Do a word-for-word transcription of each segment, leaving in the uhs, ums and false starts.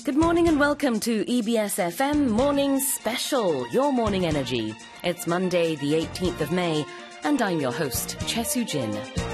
Good morning and welcome to E B S F M Morning Special, your morning energy. It's Monday, the eighteenth of May, and I'm your host, Che Soo-jin.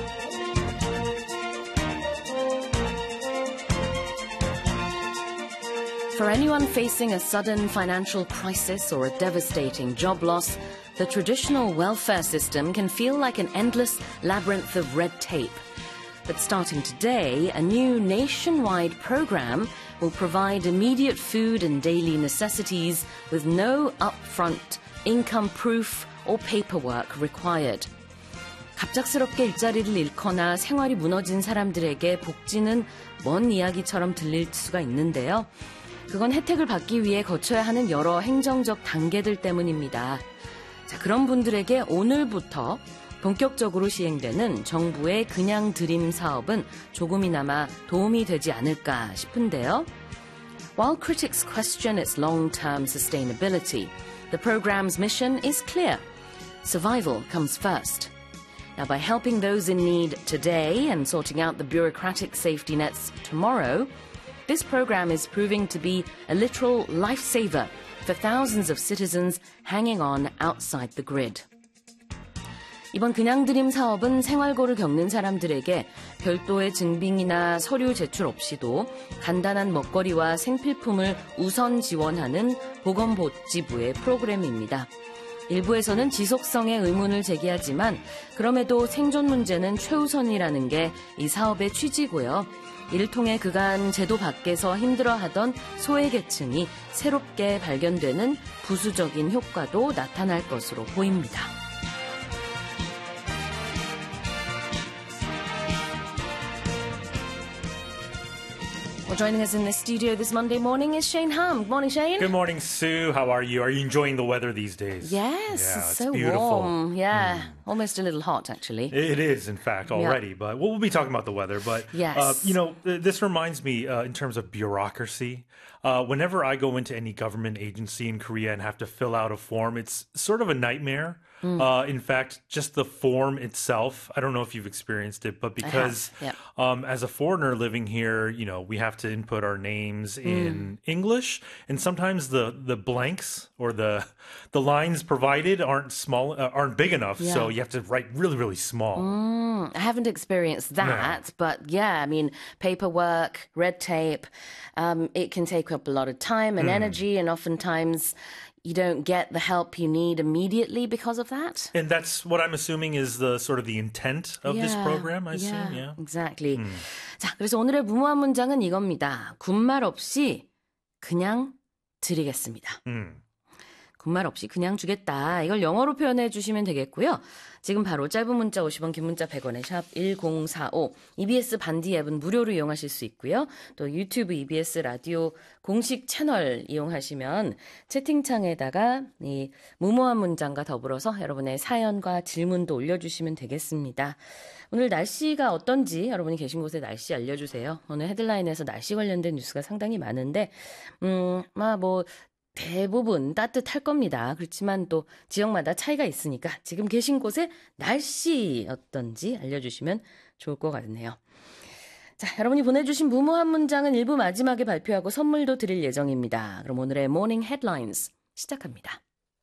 For anyone facing a sudden financial crisis or a devastating job loss, the traditional welfare system can feel like an endless labyrinth of red tape. But starting today, a new nationwide program will provide immediate food and daily necessities with no upfront income proof or paperwork required. 갑작스럽게 일자리를 잃거나 생활이 무너진 사람들에게 복지는 먼 이야기처럼 들릴 수가 있는데요. 그건 혜택을 받기 위해 거쳐야 하는 여러 행정적 단계들 때문입니다. 자, 그런 분들에게 오늘부터 본격적으로 시행되는 정부의 그냥 드림 사업은 조금이나마 도움이 되지 않을까 싶은데요. While critics question its long-term sustainability, the program's mission is clear. Survival comes first. Now, by helping those in need today and sorting out the bureaucratic safety nets tomorrow, this program is proving to be a literal lifesaver for thousands of citizens hanging on outside the grid. 이번 그냥 드림 사업은 생활고를 겪는 사람들에게 별도의 증빙이나 서류 제출 없이도 간단한 먹거리와 생필품을 우선 지원하는 보건복지부의 프로그램입니다. 일부에서는 지속성의 의문을 제기하지만 그럼에도 생존 문제는 최우선이라는 게 이 사업의 취지고요. 이를 통해 그간 제도 밖에서 힘들어하던 소외계층이 새롭게 발견되는 부수적인 효과도 나타날 것으로 보입니다. Well, joining us in the studio this Monday morning is Shane Ham. Good morning, Shane. Good morning, Sue. How are you? Are you enjoying the weather these days? Yes, yeah, it's, it's so beautiful. warm. Yeah, Mm. almost a little hot, actually. It is, in fact, already. Yeah. But we'll be talking about the weather. But, yes. uh, you know, th- this reminds me uh, in terms of bureaucracy. Uh, whenever I go into any government agency in Korea and have to fill out a form, it's sort of a nightmare. Mm. Uh, in fact, just the form itself, I don't know if you've experienced it, but because yeah. um, as a foreigner living here, you know, we have to input our names in mm. English, and sometimes the, the blanks or the the lines provided aren't small, uh, aren't big enough, yeah. so you have to write really, really small. Mm, I haven't experienced that, no. but yeah, I mean, paperwork, red tape, um, it can take up a lot of time and mm. energy, and oftentimes you don't get the help you need immediately because of that. And that's what I'm assuming is the sort of the intent of yeah, this program, I assume. Yeah, Yeah, exactly. 음. 자, 그래서 오늘의 무모한 문장은 이겁니다. 군말 없이 그냥 드리겠습니다. 음. 군말 없이 그냥 주겠다. 이걸 영어로 표현해 주시면 되겠고요. 지금 바로 짧은 문자 오십 원, 긴 문자 백 원에 샵 일공사오, 이비에스 반디 앱은 무료로 이용하실 수 있고요. 또 유튜브 이비에스 라디오 공식 채널 이용하시면 채팅창에다가 이 무모한 문장과 더불어서 여러분의 사연과 질문도 올려주시면 되겠습니다. 오늘 날씨가 어떤지 여러분이 계신 곳의 날씨 알려주세요. 오늘 헤드라인에서 날씨 관련된 뉴스가 상당히 많은데 음, 뭐 대부분 따뜻할 겁니다. 그렇지만 또 지역마다 차이가 있으니까 지금 계신 곳의 날씨 어떤지 알려주시면 좋을 것 같네요. 자, 여러분이 보내주신 무모한 문장은 일부 마지막에 발표하고 선물도 드릴 예정입니다. 그럼 오늘의 모닝 헤드라인스 시작합니다.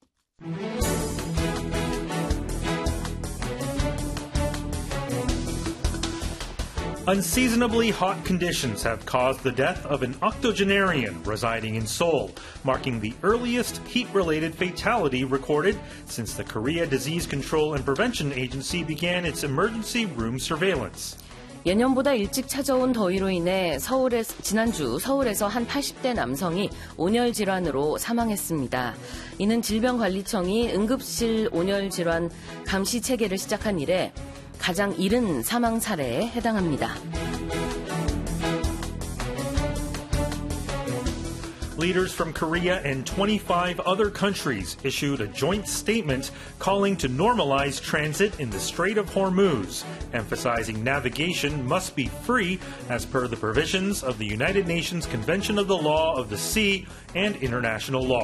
Unseasonably hot conditions have caused the death of an octogenarian residing in Seoul, marking the earliest heat-related fatality recorded since the Korea Disease Control and Prevention Agency began its emergency room surveillance. 예년보다 일찍 찾아온 더위로 인해 서울에, 지난주 서울에서 한 팔십 대 남성이 온열 질환으로 사망했습니다. 이는 질병관리청이 응급실 온열 질환 감시 체계를 시작한 이래 가장 이른 사망 사례에 해당합니다. Leaders from Korea and twenty-five other countries issued a joint statement calling to normalize transit in the Strait of Hormuz, emphasizing navigation must be free as per the provisions of the United Nations Convention of the Law of the Sea and international law.